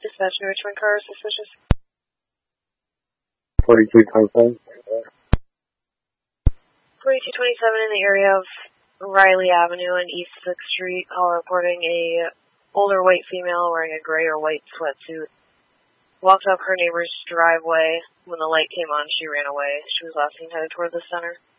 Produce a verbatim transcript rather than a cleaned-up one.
Dispatch New Richmond car suspicious. forty-three twenty-seven. forty-two twenty-seven in the area of Riley Avenue and East sixth Street, all reporting a older white female wearing a gray or white sweatsuit. Walked up her neighbor's driveway. When the light came on, she ran away. She was last seen headed toward the center.